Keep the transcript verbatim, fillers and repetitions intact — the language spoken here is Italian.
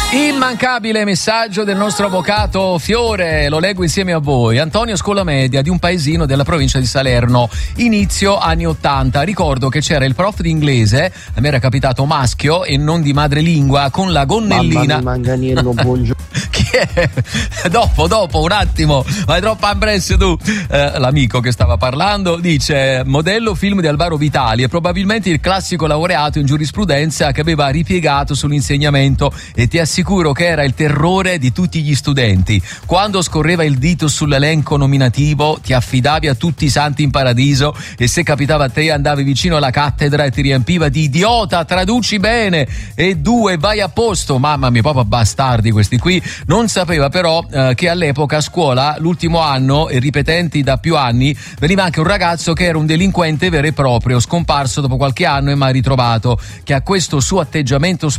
Immancabile messaggio del nostro avvocato Fiore, lo leggo insieme a voi. Antonio, scuola media di un paesino della provincia di Salerno, inizio anni ottanta. Ricordo che c'era il prof di inglese, a me era capitato maschio e non di madrelingua, con la gonnellina. Mamma mia, Manganiello, buongiorno. Chi è? Dopo, dopo, un attimo, vai troppo ambresse tu. Eh, l'amico che stava parlando dice: modello film di Alvaro Vitali e probabilmente il classico laureato in giurisprudenza che aveva ripiegato sull'insegnamento, e ti assicuro che era il terrore di tutti gli studenti. Quando scorreva il dito sull'elenco nominativo ti affidavi a tutti i santi in paradiso, e se capitava a te andavi vicino alla cattedra e ti riempiva di idiota, traduci bene, e due, vai a posto. Mamma mia, proprio bastardi questi qui. Non sapeva però eh, che all'epoca a scuola, l'ultimo anno e ripetenti da più anni, veniva anche un ragazzo che era un delinquente vero e proprio, scomparso dopo qualche anno e mai ritrovato, che a questo suo atteggiamento